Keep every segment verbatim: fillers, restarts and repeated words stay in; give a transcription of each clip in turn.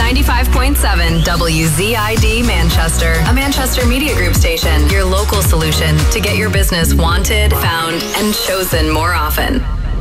ninety-five point seven W Z I D Manchester, a Manchester Media Group station. Your local solution to get your business wanted, found, and chosen more often.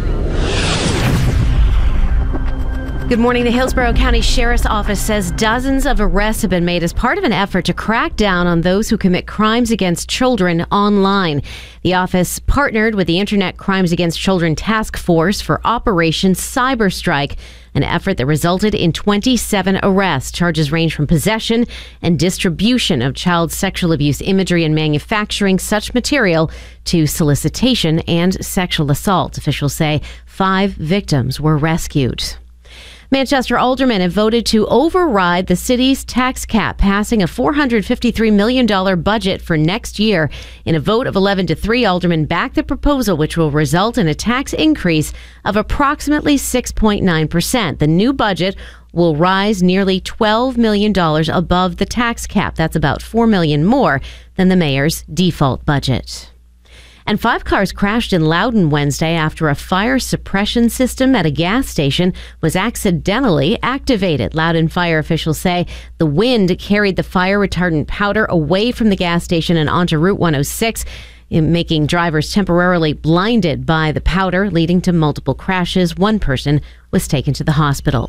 Good morning. The Hillsborough County Sheriff's Office says dozens of arrests have been made as part of an effort to crack down on those who commit crimes against children online. The office partnered with the Internet Crimes Against Children Task Force for Operation Cyberstrike, an effort that resulted in twenty-seven arrests. Charges range from possession and distribution of child sexual abuse imagery and manufacturing such material to solicitation and sexual assault. Officials say five victims were rescued. Manchester aldermen have voted to override the city's tax cap, passing a four hundred fifty-three million dollars budget for next year. In a vote of eleven to three, aldermen backed the proposal, which will result in a tax increase of approximately six point nine percent. The new budget will rise nearly twelve million dollars above the tax cap. That's about four million dollars more than the mayor's default budget. And five cars crashed in Loudon Wednesday after a fire suppression system at a gas station was accidentally activated. Loudon fire officials say the wind carried the fire retardant powder away from the gas station and onto Route one oh six, making drivers temporarily blinded by the powder, leading to multiple crashes. One person was taken to the hospital.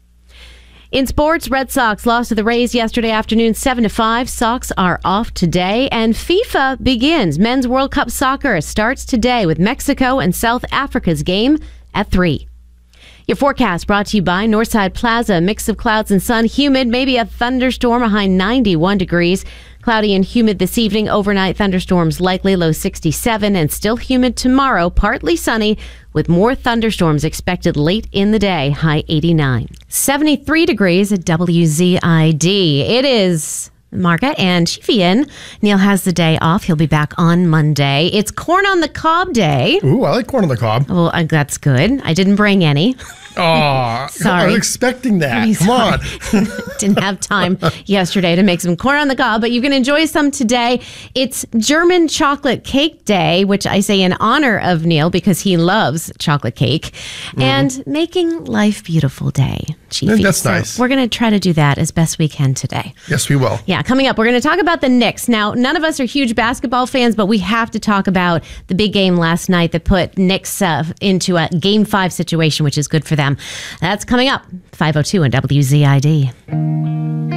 In sports, Red Sox lost to the Rays yesterday afternoon seven to five. Sox are off today, and FIFA begins. Men's World Cup soccer starts today with Mexico and South Africa's game at three. Your forecast brought to you by Northside Plaza. Mix of clouds and sun, humid, maybe a thunderstorm, a high ninety-one degrees. Cloudy and humid this evening. Overnight thunderstorms likely, low sixty-seven, and still humid tomorrow. Partly sunny with more thunderstorms expected late in the day. High eighty-nine. seventy-three degrees at W Z I D. It is Margaret and Chief Ian. Neil has the day off. He'll be back on Monday. It's Corn on the Cob Day. Ooh, I like corn on the cob. Well, uh, that's good. I didn't bring any. Oh, sorry. I was expecting that. I'm Come sorry. on. Didn't have time yesterday to make some corn on the cob, but you can enjoy some today. It's German Chocolate Cake Day, which I say in honor of Neil because he loves chocolate cake, mm. and Making Life Beautiful Day. Chiefy. That's so nice. We're going to try to do that as best we can today. Yes, we will. Yeah, coming up, we're going to talk about the Knicks. Now, none of us are huge basketball fans, but we have to talk about the big game last night that put Knicks uh, into a game five situation, which is good for them. That's coming up, five oh two on W Z I D.